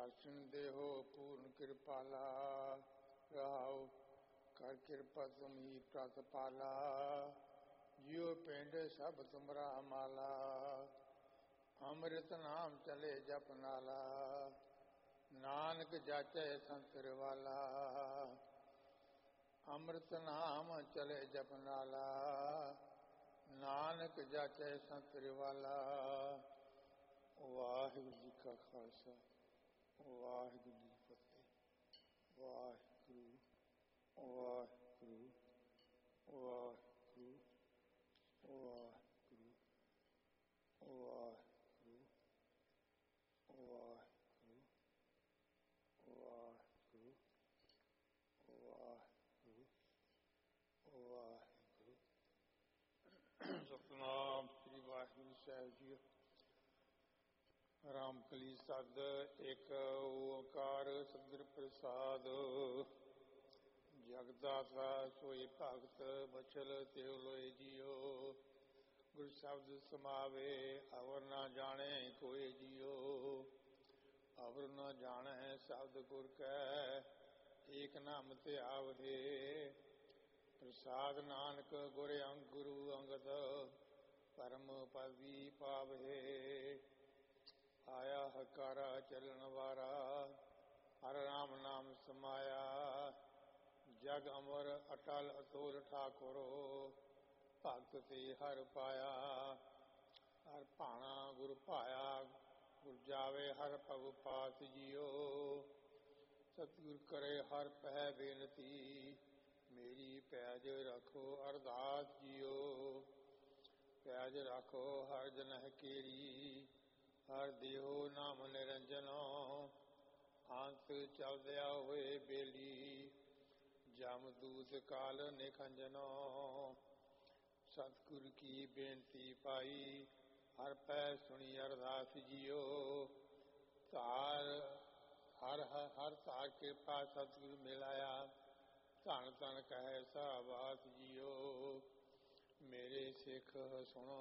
ਦਰਸ਼ਨ ਦੇਹੋ ਪੂਰਨ ਕਿਰਪਾਲਾ ਰਹਾਉ। ਕਰ ਕਿਰਪਾ ਤੁਮੀ ਪ੍ਰਤਪਾਲਾ ਜਿਉ ਪਿੰਡ ਸਭ ਤੁਮਰਾ ਮਾਲਾ। ਅੰਮ੍ਰਿਤ ਨਾਮ ਚਲੇ ਜਪ ਨਾਲਾ ਨਾਨਕ ਜਾਚੈ ਸੰਤਰ ਵਾਲਾ। ਅੰਮ੍ਰਿਤ ਨਾਮ ਚਲੇ ਜਪ ਨਾਲਾ ਨਾਨਕ ਜਾਚੈ ਸੰਤਰ ਵਾਲਾ। ਵਾਹਿਗੁਰੂ ਜੀ ਕਾ ਖਾਲਸਾ ਵਾਹਿਗੁਰੂ ਜੀ ਕੀ ਫਤਿਹ। ਵਾਹਿਗੁਰੂ ਵਾਹਿਗੁਰੂ ਵਾਹਿਗੁਰੂ ਵਾਹਿਗੁਰੂ ਵਾਹਿਗੁਰੂ ਵਾਹਿਗੁਰੂ ਵਾਹਿਗੁਰੂ ਵਾਹਿਗੁਰੂ ਵਾਹਿਗੁਰੂ। ਸਤਿਨਾਮ ਸ੍ਰੀ ਵਾਹਿਗੁਰੂ ਸਾਹਿਬ ਜੀ। ਰਾਮਕਲੀ ਸਦ ਇੱਕ ਓਂਕਾਰ ਸਤਿਗੁਰ ਪ੍ਰਸਾਦ। ਜਗਦਾਤਾ ਸੋਈ ਭਗਤ ਬਚਲ ਤਿਉ ਲੋਏ ਜੀਓ। ਗੁਰ ਸ਼ਬਦ ਸਮਾਵੇ ਅਵਰ ਨਾ ਜਾਣੇ ਕੋਇ ਜੀਓ। ਅਵਰ ਨਾ ਜਾਣੈ ਸ਼ਬਦ ਗੁਰ ਕੈ ਏਕ ਨਾਮ ਤੇ ਆਵਹੇ। ਪ੍ਰਸਾਦ ਨਾਨਕ ਗੁਰੂ ਅੰਗਦ ਪਰਮ ਪਦਵੀ ਪਾਵਹੇ। ਆਇਆ ਹਕਾਰਾ ਚੱਲਣ ਵਾਰਾ ਹਰ ਰਾਮ ਨਾਮ ਸਮਾਇਆ। ਜਗ ਅਮਰ ਅਟਲ ਅਤੁਲ ਠਾਕੁਰੋ ਭਗਤ ਤੇ ਹਰ ਪਾਇਆ। ਹਰ ਭਾਣਾ ਗੁਰ ਭਾਇਆ ਗੁਰ ਜਾਵੇ ਹਰ ਭਗੁ ਪਾਤ ਜੀਓ। ਸਤਿਗੁਰ ਕਰੇ ਹਰ ਪਹਿ ਬੇਨਤੀ ਮੇਰੀ ਪੈਜ ਰੱਖੋ ਅਰਦਾਸ ਜੀਓ। ਪੈਜ ਰੱਖੋ ਹਰ ਜਨਹਿ ਕੇਰੀ ਹਰ ਦੇਹੋ ਨਾਮ ਨਿਰੰਜਨੋ। ਅੰਤ ਚਲਦਿਆ ਹੋਏ ਬੇਲੀ ਜਮ ਦੂਤ ਕਾਲ ਨਿਖੰਜਨੋ। ਸਤਿਗੁਰ ਕੀ ਬੇਨਤੀ ਪਾਈ ਹਰ ਪੈ ਸੁਣੀ ਅਰਦਾਸ ਜੀਓ। ਧਾਰ ਹਰ ਧਾਰ ਕਿਰਪਾ ਸਤਿਗੁਰ ਮਿਲਾਇਆ। ਧੰਨ ਧੰਨ ਕਹੈ ਸਾਬਾਤ ਜੀਓ। ਮੇਰੇ ਸਿੱਖ ਸੁਣੋ